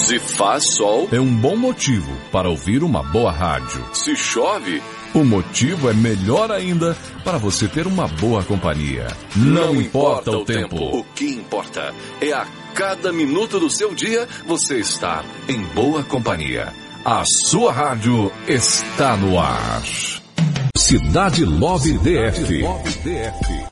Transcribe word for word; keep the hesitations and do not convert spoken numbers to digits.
Se faz sol, é um bom motivo para ouvir uma boa rádio. se chove, O motivo é melhor ainda para você ter uma boa companhia. Não, importa, o tempo. O que importa é a cada minuto do seu dia você estar em boa companhia. A sua rádio está no ar. Cidade Love D F.